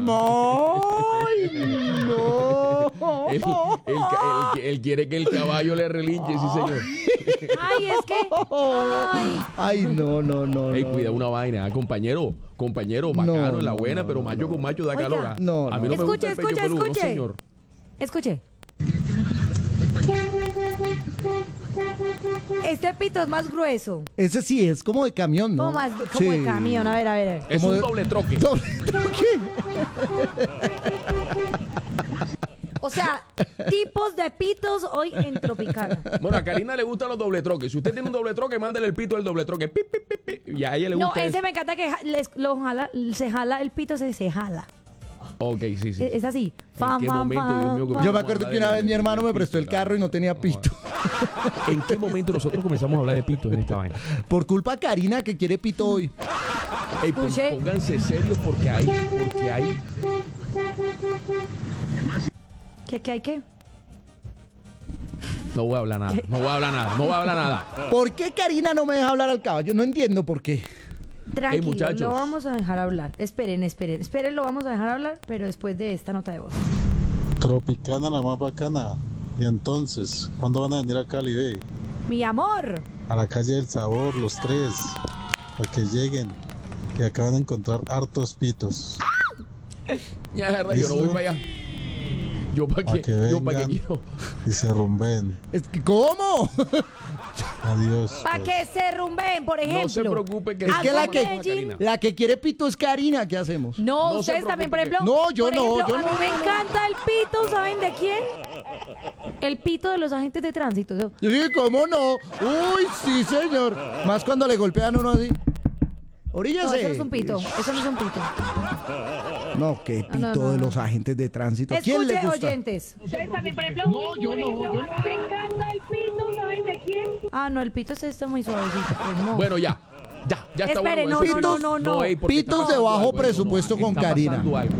no! Él quiere que el caballo le relinche, sí, señor. Ay, es que. Ay. Ay, no. Ey, no. cuida una vaina, compañero, bacano, en la buena, pero macho con macho da Oiga. calor. ¿ah? No, A mí no me gusta el pecho peludo, no, señor. Escuche. Este pito es más grueso. Ese sí es como de camión, ¿no? Como Sí. de camión. A ver. Es Como un de- doble troque. ¿Doble troque? O sea, tipos de pitos hoy en Tropicana. Bueno, a Karina le gustan los doble troques. Si usted tiene un doble troque, mándale el pito del doble troque. Pi, pi, pi, pi. Y a ella le No, gusta ese eso. me encanta que se jala el pito, se jala. Ok, sí. Es así. ¿En qué momento, Dios mío, Yo me acuerdo que una vez mi hermano me prestó el carro y no tenía pito. ¿En qué momento nosotros comenzamos a hablar de pitos en esta vaina? Por culpa de Karina que quiere pito hoy. Ey, pónganse serios porque hay. ¿Qué hay qué? No voy a hablar nada. ¿Por qué Karina no me deja hablar al caballo? No entiendo por qué. Tranquilo, muchachos. lo vamos a dejar hablar. Esperen, lo vamos a dejar hablar, pero después de esta nota de voz. Tropicana la más bacana. Y entonces, ¿cuándo van a venir a Cali, ve? Mi amor. A la calle del sabor, los tres. Para que lleguen. Que acaban de encontrar hartos pitos. Ya, verdad, yo no voy para allá. Yo para qué quiero. Y se rumben. ¿Cómo? Adiós. Para que se rumben, por ejemplo. No se preocupe que Es que Medellín. la que quiere pito es Karina. ¿Qué hacemos? No, No se ustedes también, por preocupe ejemplo. No, yo por no, ejemplo, yo a no. mí me encanta el pito, ¿saben de quién? El pito de los agentes de tránsito. Sí, ¿cómo no? Uy, sí, señor. Más cuando le golpean a uno así. No, Oríllese. eso no es un pito. Eso no es un pito. No, qué pito no. de los agentes de tránsito. ¿A quién le Escuche, gusta? oyentes. Ustedes también, por ejemplo. No, yo no. Me encanta el pito, ¿saben de quién? Ah, no, el pito está muy suavecito. Pues no. Bueno, ya está Espere, bueno. no. Ey, porque Pitos está de bajo pasando algo. presupuesto con Está Karina. pasando algo.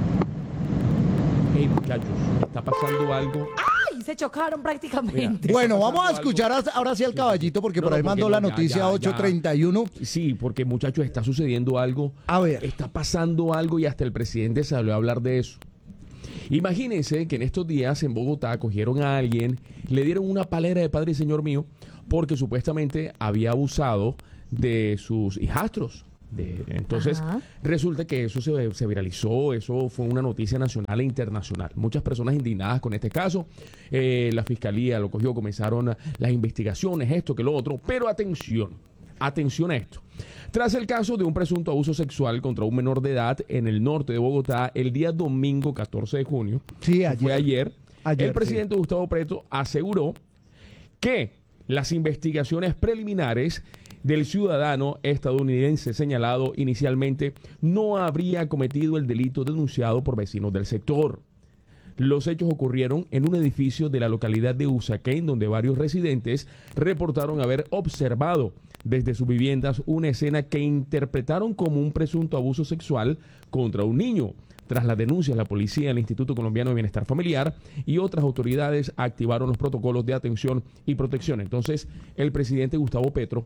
Ey, muchachos, está pasando algo. ¡Ay! Se chocaron prácticamente. Bueno, vamos a escuchar ahora sí al caballito porque por ahí mandó la noticia 8:31. Sí, porque muchachos, está sucediendo algo. A ver. Está pasando algo y hasta el presidente salió a hablar de eso. Imagínense que en estos días en Bogotá cogieron a alguien, le dieron una palera de padre y señor mío, porque supuestamente había abusado de sus hijastros. Entonces, Ajá. resulta que eso se viralizó, eso fue una noticia nacional e internacional. Muchas personas indignadas con este caso. La fiscalía lo cogió, comenzaron las investigaciones, esto que lo otro. Pero atención a esto. Tras el caso de un presunto abuso sexual contra un menor de edad en el norte de Bogotá, el día domingo 14 de junio, Sí, fue ayer, el sí. presidente Gustavo Petro aseguró que las investigaciones preliminares del ciudadano estadounidense señalado inicialmente no habría cometido el delito denunciado por vecinos del sector. Los hechos ocurrieron en un edificio de la localidad de Usaquén, donde varios residentes reportaron haber observado desde sus viviendas una escena que interpretaron como un presunto abuso sexual contra un niño. Tras las denuncias, la policía, el Instituto Colombiano de Bienestar Familiar y otras autoridades activaron los protocolos de atención y protección. Entonces, el presidente Gustavo Petro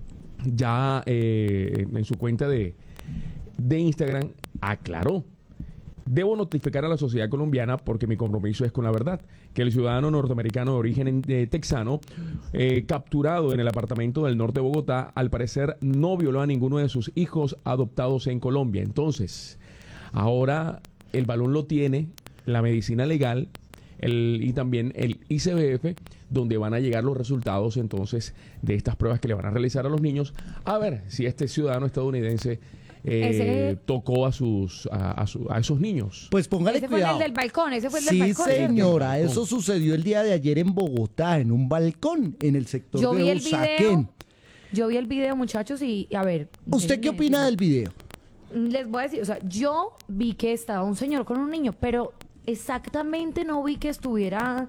ya en su cuenta de Instagram aclaró: debo notificar a la sociedad colombiana, porque mi compromiso es con la verdad, que el ciudadano norteamericano de origen texano, capturado en el apartamento del norte de Bogotá, al parecer no violó a ninguno de sus hijos adoptados en Colombia. Entonces, ahora el balón lo tiene la medicina legal y también el ICBF, donde van a llegar los resultados entonces de estas pruebas que le van a realizar a los niños, a ver si este ciudadano estadounidense tocó a esos niños. Pues póngale Ese cuidado. fue el del balcón, ese fue el del Sí, balcón. ¿cierto? señora, eso sucedió el día de ayer en Bogotá, en un balcón, en el sector Yo vi de el Usaquén. video, muchachos, y a ver. ¿Usted qué opina del video? Les voy a decir, o sea, yo vi que estaba un señor con un niño, pero exactamente no vi que estuviera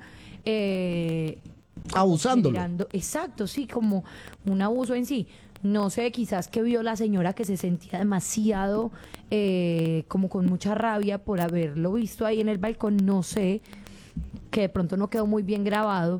Abusándolo. generando- exacto, sí, como un abuso en sí. No sé, quizás que vio la señora que se sentía demasiado como con mucha rabia por haberlo visto ahí en el balcón, no sé, que de pronto no quedó muy bien grabado,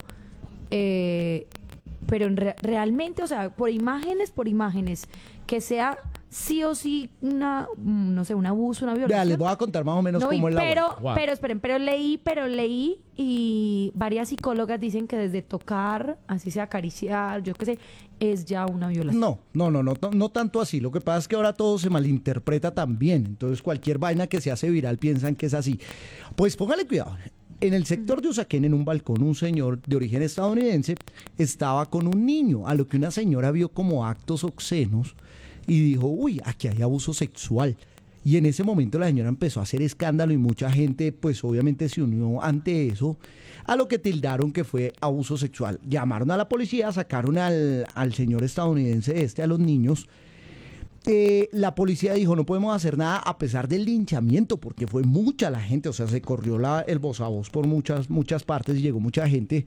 pero realmente, o sea, por imágenes, que sea sí o sí no sé, un abuso, una violación. Ya, les voy a contar más o menos No vi, cómo es la vuelta. pero esperen, pero leí y varias psicólogas dicen que desde tocar, así sea acariciar, yo qué sé, es ya una violación. No tanto así. Lo que pasa es que ahora todo se malinterpreta también. Entonces cualquier vaina que se hace viral piensan que es así. Pues póngale cuidado. En el sector de Usaquén, en un balcón, un señor de origen estadounidense estaba con un niño, a lo que una señora vio como actos obscenos y dijo, uy, aquí hay abuso sexual. Y en ese momento la señora empezó a hacer escándalo y mucha gente, pues obviamente se unió ante eso, a lo que tildaron que fue abuso sexual. Llamaron a la policía, sacaron al señor estadounidense a los niños. La policía dijo, no podemos hacer nada a pesar del linchamiento, porque fue mucha la gente, o sea, se corrió el voz a voz por muchas partes y llegó mucha gente.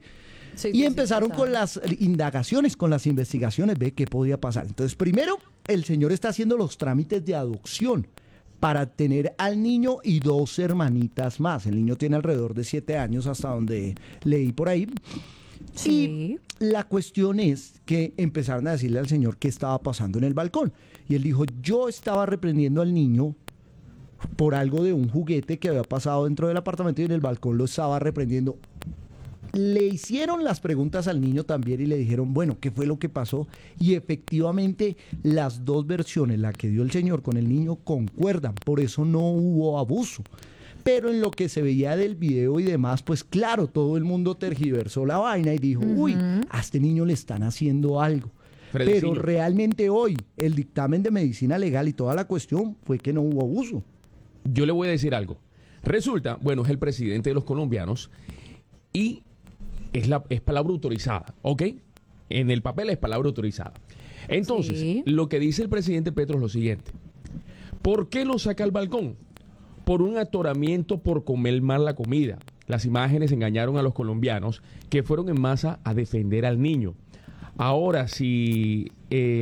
Sí, y sí, empezaron sí, con las indagaciones, con las investigaciones, ve qué podía pasar. Entonces, primero, el señor está haciendo los trámites de adopción para tener al niño y 2 hermanitas más. El niño tiene alrededor de 7 años, hasta donde leí por ahí. Sí. Y la cuestión es que empezaron a decirle al señor qué estaba pasando en el balcón. Y él dijo, yo estaba reprendiendo al niño por algo de un juguete que había pasado dentro del apartamento y en el balcón lo estaba reprendiendo. Le hicieron las preguntas al niño también y le dijeron, bueno, ¿qué fue lo que pasó? Y efectivamente las 2 versiones, la que dio el señor con el niño, concuerdan. Por eso no hubo abuso. Pero en lo que se veía del video y demás, pues claro, todo el mundo tergiversó la vaina y dijo, uy, a este niño le están haciendo algo. Fredecillo. Pero realmente hoy el dictamen de medicina legal y toda la cuestión fue que no hubo abuso. Yo le voy a decir algo. Resulta, bueno, es el presidente de los colombianos y es palabra autorizada, ¿ok? En el papel es palabra autorizada. Entonces, Sí. lo que dice el presidente Petro es lo siguiente. ¿Por qué lo saca al balcón? Por un atoramiento por comer mal la comida. Las imágenes engañaron a los colombianos que fueron en masa a defender al niño. Ahora sí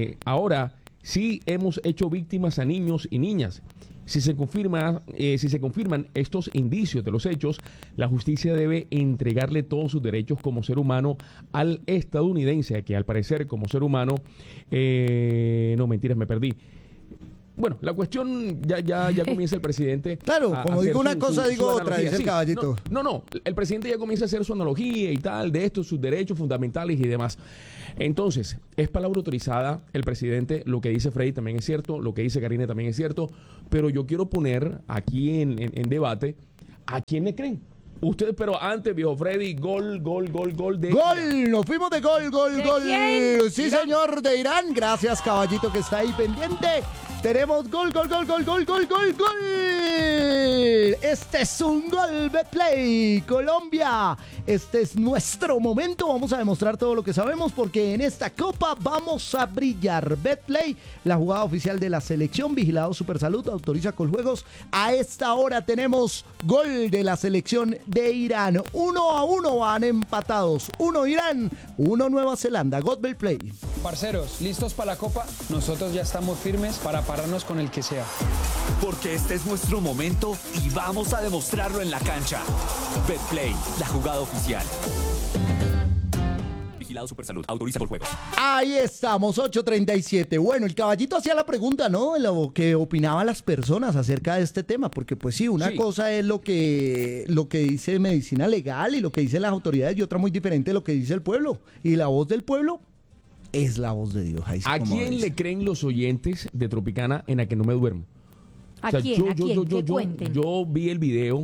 hemos hecho víctimas a niños y niñas. Si se confirman estos indicios de los hechos, la justicia debe entregarle todos sus derechos como ser humano al estadounidense, que al parecer como ser humano, no mentiras, me perdí. Bueno, la cuestión ya comienza el presidente. Claro, a como hacer digo una cosa, digo otra, analogía. dice el Sí, caballito. No, el presidente ya comienza a hacer su analogía y tal, de estos, sus derechos fundamentales y demás. Entonces, es palabra autorizada el presidente, lo que dice Freddy también es cierto, lo que dice Karina también es cierto, pero yo quiero poner aquí en debate a quién le creen. Ustedes, pero antes, viejo Freddy, gol de... ¡Gol! Nos fuimos de gol. quién? Sí, señor, de Irán. Gracias, caballito, que está ahí pendiente. Tenemos gol. Este es un gol Betplay, Colombia. Este es nuestro momento. Vamos a demostrar todo lo que sabemos porque en esta copa vamos a brillar. Betplay, la jugada oficial de la selección, vigilado Supersalud, autoriza Coljuegos. A esta hora tenemos gol de la selección de Irán. 1-1 van empatados. 1 Irán, 1 Nueva Zelanda. God Betplay. Parceros, ¿listos para la copa? Nosotros ya estamos firmes para pararnos con el que sea. Porque este es nuestro momento y vamos a demostrarlo en la cancha. Betplay, la jugada oficial. Vigilado Supersalud, autoriza por juegos. Ahí estamos, 8:37. Bueno, el caballito hacía la pregunta, ¿no? Lo que opinaban las personas acerca de este tema, porque pues sí, una cosa es lo que dice medicina legal y lo que dicen las autoridades y otra muy diferente lo que dice el pueblo. Y la voz del pueblo es la voz de Dios. Ahí sí, ¿A como quién dice. le creen los oyentes de Tropicana en la que no me duermo? ¿A quién? Que cuenten. Yo vi el video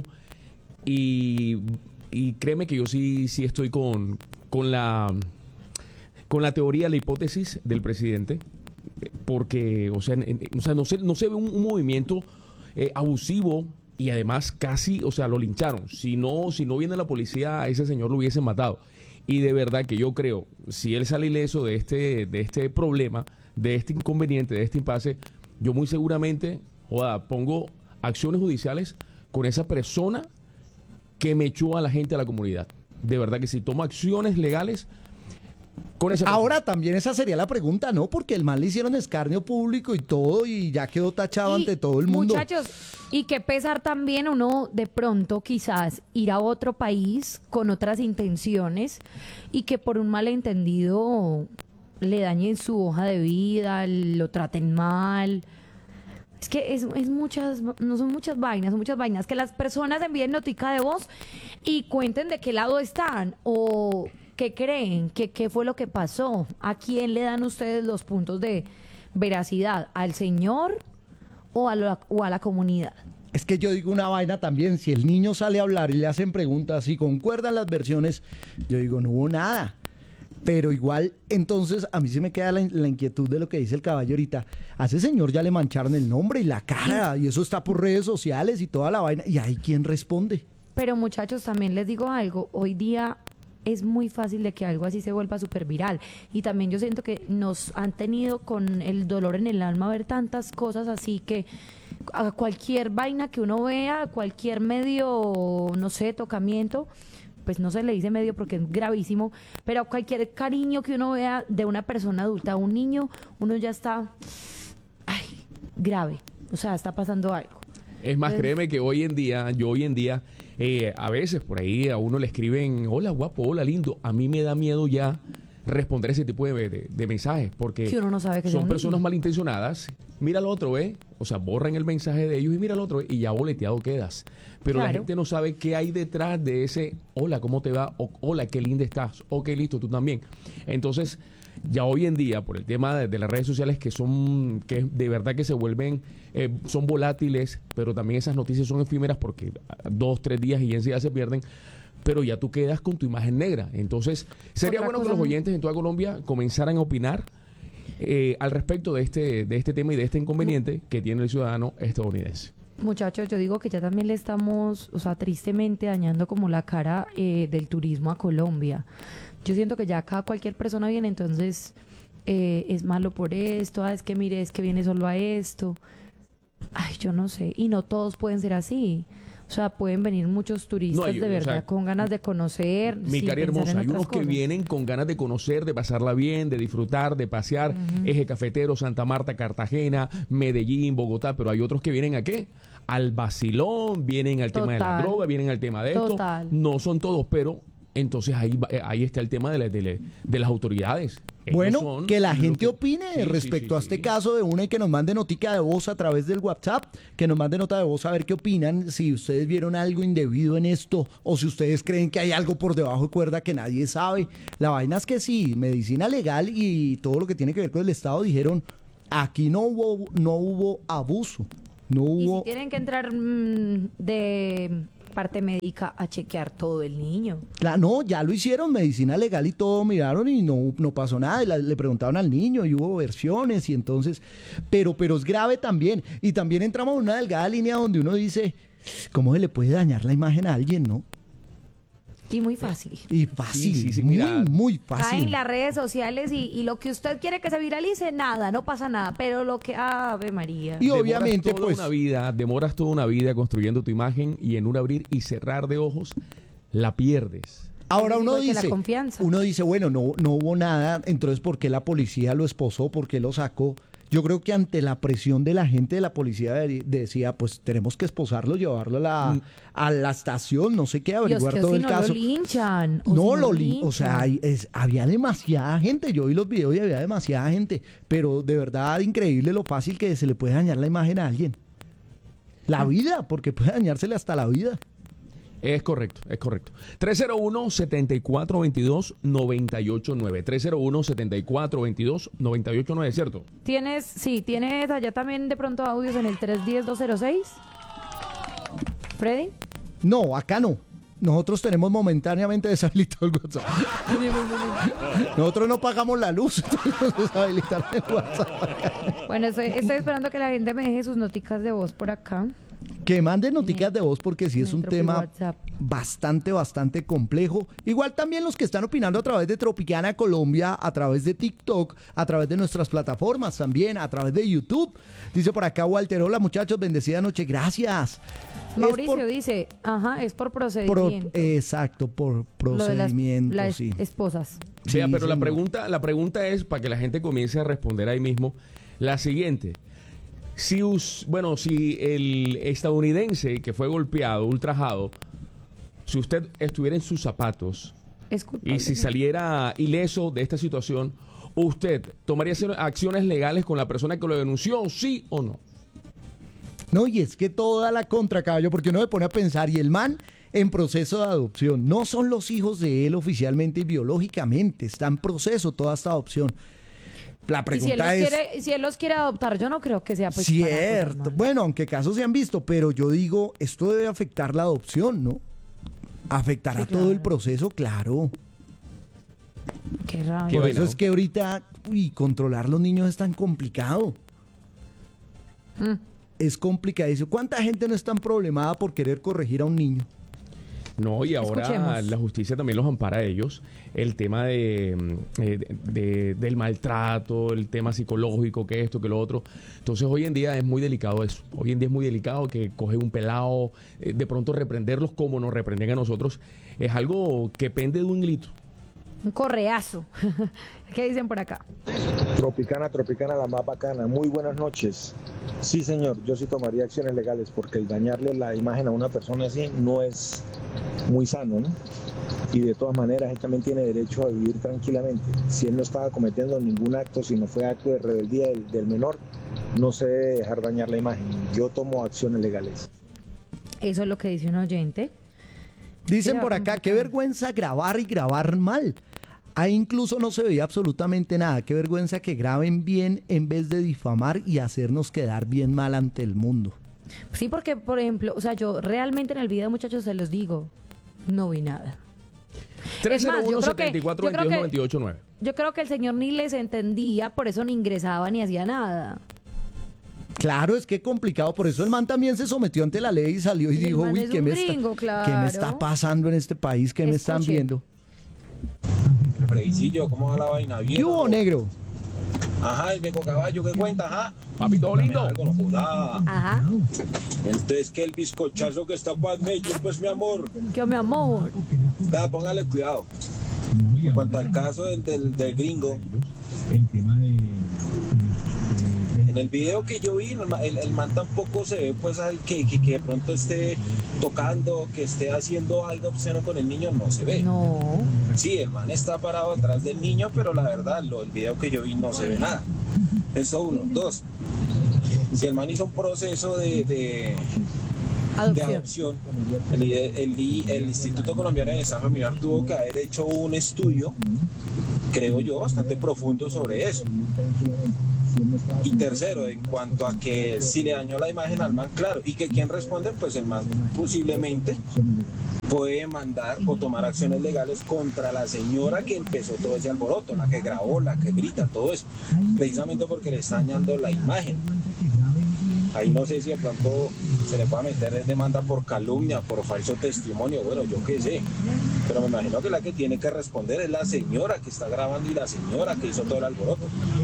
y créeme que yo sí estoy con la teoría, la hipótesis del presidente, porque, o sea, no se ve un movimiento abusivo y además casi, o sea, lo lincharon. Si no viene la policía, a ese señor lo hubiesen matado. Y de verdad que yo creo, si él sale ileso de este problema, de este inconveniente, de este impasse, yo muy seguramente, pongo acciones judiciales con esa persona que me echó a la gente a la comunidad. De verdad que sí, tomo acciones legales con esa persona. Ahora también esa sería la pregunta, ¿no? Porque el mal le hicieron escarnio público y todo y ya quedó tachado ante todo el mundo. Muchachos, y qué pesar también uno de pronto quizás ir a otro país con otras intenciones y que por un malentendido le dañen su hoja de vida, lo traten mal. Es que no son muchas vainas, que las personas envíen notica de voz y cuenten de qué lado están o qué creen, qué fue lo que pasó, a quién le dan ustedes los puntos de veracidad, al señor o a la comunidad. Es que yo digo una vaina también, si el niño sale a hablar y le hacen preguntas y concuerdan las versiones, yo digo, no hubo nada. Pero igual, entonces, a mí se me queda la inquietud de lo que dice el caballo ahorita. A ese señor ya le mancharon el nombre y la cara, y eso está por redes sociales y toda la vaina, y ahí quién responde. Pero muchachos, también les digo algo, hoy día es muy fácil de que algo así se vuelva súper viral. Y también yo siento que nos han tenido con el dolor en el alma ver tantas cosas así que a cualquier vaina que uno vea, cualquier medio, no sé, tocamiento, pues no se le dice medio porque es gravísimo, pero cualquier cariño que uno vea de una persona adulta a un niño, uno ya está, grave, o sea, está pasando algo. Es más, créeme que hoy en día, a veces por ahí a uno le escriben, hola guapo, hola lindo. A mí me da miedo ya responder ese tipo de mensajes porque Si uno no sabe que son son personas niños. malintencionadas. Mira al otro, o sea, borran el mensaje de ellos y mira al otro y ya boleteado quedas. Pero la Claro. gente no sabe qué hay detrás de ese hola, ¿cómo te va? O hola, qué linda estás. O qué listo, tú también. Entonces, ya hoy en día, por el tema de las redes sociales que de verdad que se vuelven, son volátiles, pero también esas noticias son efímeras porque 2, 3 días y ya se pierden, pero ya tú quedas con tu imagen negra. Entonces, sería Otra bueno que cosa los oyentes en toda Colombia comenzaran a opinar al respecto de este tema y de este inconveniente que tiene el ciudadano estadounidense. Muchachos, yo digo que ya también le estamos, o sea, tristemente dañando como la cara del turismo a Colombia. Yo siento que ya acá cualquier persona viene, entonces es malo por esto, es que mire, es que viene solo a esto. Ay, yo no sé, y no todos pueden ser así. O sea, pueden venir muchos turistas No, de verdad o sea, con ganas de conocer. Mi sin cari pensar hermosa, en hay otras unos que cosas. vienen con ganas de conocer, de pasarla bien, de disfrutar, de pasear. Eje Cafetero, Santa Marta, Cartagena, Medellín, Bogotá, pero hay otros que vienen ¿a qué? Al vacilón, vienen al tema de la Total. droga, vienen al tema de esto. Total. No son todos, pero entonces ahí está el tema de las autoridades. Ellos Bueno, son que la lo gente que- opine Sí, respecto sí, a sí, este sí. caso de una y que nos mande notica de voz a través del WhatsApp, que nos mande nota de voz a ver qué opinan, si ustedes vieron algo indebido en esto o si ustedes creen que hay algo por debajo de cuerda que nadie sabe. La vaina es que sí, medicina legal y todo lo que tiene que ver con el Estado dijeron, aquí no hubo abuso, no Y si hubo... tienen que entrar de parte médica a chequear todo el niño. No, ya lo hicieron, medicina legal y todo, miraron y no pasó nada. Y le preguntaron al niño y hubo versiones y entonces, pero es grave también. Y también entramos en una delgada línea donde uno dice, ¿cómo se le puede dañar la imagen a alguien, no? Y muy fácil. Y fácil, Sí, muy, mira. muy Caen fácil. las redes sociales y lo que usted quiere que se viralice, nada, no pasa nada. Pero lo que, Ave María. Y Demoras obviamente, toda pues, una vida, demoras toda una vida construyendo tu imagen y en un abrir y cerrar de ojos la pierdes. ahora Es uno igual que la dice, confianza. bueno, no hubo nada, entonces ¿por qué la policía lo esposó? ¿Por qué lo sacó? Yo creo que ante la presión de la gente de la policía decía, pues tenemos que esposarlo, llevarlo a la estación, no sé qué, Dios, averiguar que todo si el no caso. lo linchan. o No, si lo linchan. o sea, había demasiada gente. Yo vi los videos y había demasiada gente. Pero de verdad, increíble lo fácil que se le puede dañar la imagen a alguien. La vida, porque puede dañársele hasta la vida. Es correcto, es correcto. 301-7422-989. 301-7422-989, ¿cierto? Tienes allá también de pronto audios en el 310-206. Freddy. No, acá no. Nosotros tenemos momentáneamente deshabilitado el WhatsApp. Nosotros no pagamos la luz, entonces nos deshabilitaron el WhatsApp. Bueno, estoy esperando que la gente me deje sus noticas de voz por acá. Que manden noticias de voz porque sí es un Entro por tema WhatsApp. bastante complejo. Igual también los que están opinando a través de Tropicana Colombia, a través de TikTok, a través de nuestras plataformas también, a través de YouTube. Dice por acá Walter, hola muchachos, bendecida noche, gracias. Mauricio dice, es por procedimiento. Exacto, por Lo de procedimiento, las sí. esposas. Vea, Sí, pero la señor. pregunta es, para que la gente comience a responder ahí mismo, la siguiente. Si el estadounidense que fue golpeado, ultrajado, si usted estuviera en sus zapatos Es culpable. y si saliera ileso de esta situación, ¿usted tomaría acciones legales con la persona que lo denunció, sí o no? No, y es que toda la contra, caballo, porque uno se pone a pensar, y el man en proceso de adopción, no son los hijos de él oficialmente y biológicamente, está en proceso toda esta adopción. La Y si él, pregunta es... si él los quiere adoptar, yo no creo que sea pues para cosas Cierto. malas. Bueno, aunque casos se han visto, pero yo digo, esto debe afectar la adopción, ¿no? Afectará Sí, todo el claro. proceso, claro. Qué rabia. Qué Por eso bueno. es que ahorita, controlar los niños es tan complicado. Mm. Es complicadísimo. ¿Cuánta gente no es tan problemada por querer corregir a un niño? No, y ahora Escuchemos. la justicia también los ampara a ellos. El tema del maltrato, el tema psicológico, que esto, que lo otro. Entonces hoy en día es muy delicado eso. Hoy en día es muy delicado que coge un pelado, de pronto reprenderlos como nos reprenden a nosotros. Es algo que pende de un grito. Un correazo. ¿Qué dicen por acá? Tropicana, la más bacana. Muy buenas noches. Sí, señor, yo sí tomaría acciones legales porque el dañarle la imagen a una persona así no es muy sano, ¿no? Y de todas maneras, él también tiene derecho a vivir tranquilamente. Si él no estaba cometiendo ningún acto, si no fue acto de rebeldía del menor, no se debe dejar dañar la imagen. Yo tomo acciones legales. Eso es lo que dice un oyente. Dicen por acá, qué vergüenza grabar y grabar mal. Ahí incluso no se veía absolutamente nada. Qué vergüenza que graben bien en vez de difamar y hacernos quedar bien mal ante el mundo. Sí, porque, por ejemplo, o sea, yo realmente en el video, muchachos, se los digo, no vi nada. 301-74-22-98-9. Yo creo que el señor ni les entendía, por eso ni ingresaba ni hacía nada. Claro, es que complicado, por eso el man también se sometió ante la ley y salió y dijo, uy, ¿qué me está pasando en este país? ¿Qué me están viendo? Fredicillo, ¿cómo va la vaina? ¿Bien? ¿Qué hubo, negro? Ajá, el viejo caballo, ¿qué cuenta? Ajá. Papito lindo. Algo, no joda. Ajá. Entonces, que el bizcochazo que está para medio, pues, mi amor. ¿Qué, mi amor? Da, póngale cuidado. En cuanto al caso del gringo, en el video que yo vi, el man tampoco se ve pues que de pronto esté tocando, que esté haciendo algo obsceno con el niño, no se ve. No. Sí, el man está parado atrás del niño, pero la verdad, el video que yo vi no se ve nada. Eso uno. Dos, si el man hizo un proceso de adopción, el Instituto Colombiano de Desarrollo Familiar tuvo que haber hecho un estudio, creo yo, bastante profundo sobre eso. Y tercero, en cuanto a que si le dañó la imagen al man, claro, y que quien responde, pues el man posiblemente puede mandar o tomar acciones legales contra la señora que empezó todo ese alboroto, la que grabó, la que grita, todo eso, precisamente porque le está dañando la imagen. Ahí no sé si de pronto se le pueda meter demanda por calumnia, por falso testimonio, bueno, yo qué sé. Pero me imagino que la que tiene que responder es la señora que está grabando y la señora que hizo todo el alboroto.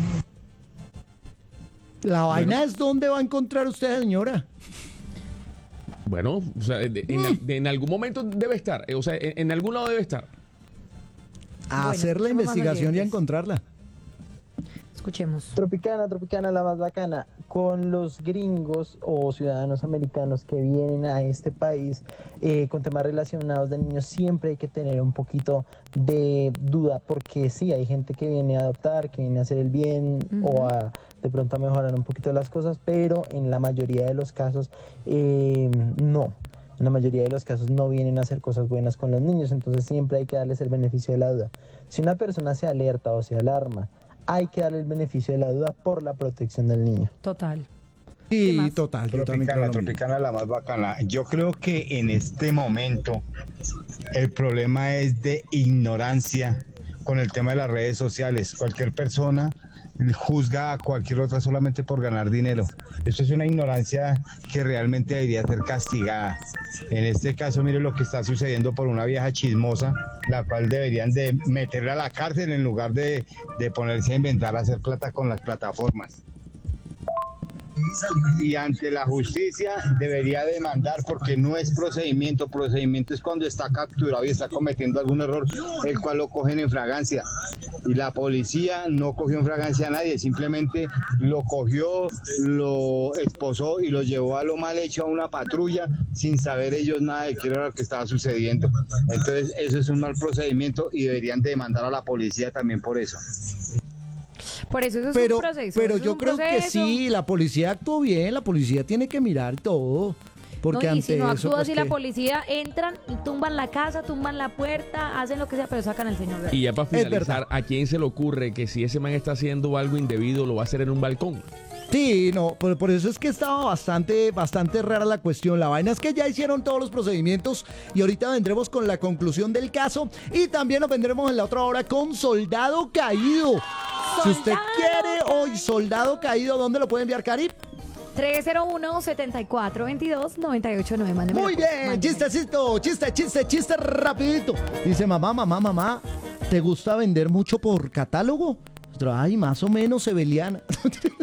La vaina es dónde va a encontrar usted, señora. Bueno, o sea, en algún momento debe estar, o sea, en algún lado debe estar. A hacer la investigación y a encontrarla. Escuchemos. Tropicana, la más bacana. Con los gringos o ciudadanos americanos que vienen a este país con temas relacionados de niños, siempre hay que tener un poquito de duda, porque sí, hay gente que viene a adoptar, que viene a hacer el bien o a de pronto a mejorar un poquito las cosas, pero en la mayoría de los casos no. En la mayoría de los casos no vienen a hacer cosas buenas con los niños, entonces siempre hay que darles el beneficio de la duda. Si una persona se alerta o se alarma, hay que darle el beneficio de la duda por la protección del niño. Total. Sí, total. Tropicana, la más bacana. Yo creo que en este momento el problema es de ignorancia con el tema de las redes sociales. Cualquier persona juzga a cualquier otra solamente por ganar dinero. Eso es una ignorancia que realmente debería ser castigada. En este caso, mire lo que está sucediendo por una vieja chismosa, la cual deberían de meterla a la cárcel en lugar de ponerse a inventar, a hacer plata con las plataformas. Y ante la justicia debería demandar, porque no es procedimiento es cuando está capturado y está cometiendo algún error, el cual lo cogen en fragancia, y la policía no cogió en fragancia a nadie, simplemente lo cogió, lo esposó y lo llevó a lo mal hecho a una patrulla sin saber ellos nada de qué era lo que estaba sucediendo. Entonces eso es un mal procedimiento y deberían demandar a la policía también por eso. Por eso es un proceso. Pero yo creo que sí, la policía actuó bien, la policía tiene que mirar todo. Porque no, y ante si no eso, actúa pues, así, la policía entran y tumban la casa, tumban la puerta, hacen lo que sea, pero sacan al señor. Y ya para finalizar, ¿a quién se le ocurre que si ese man está haciendo algo indebido lo va a hacer en un balcón? Sí, no, por eso es que estaba bastante rara la cuestión. La vaina es que ya hicieron todos los procedimientos y ahorita vendremos con la conclusión del caso y también nos vendremos en la otra hora con Soldado Caído. Si usted quiere hoy Soldado Caído, ¿dónde lo puede enviar, Cari? 301-7422-989. Mándeme. Muy bien, chiste rapidito. Dice, mamá, ¿te gusta vender mucho por catálogo? Ay, más o menos, Sebeliana.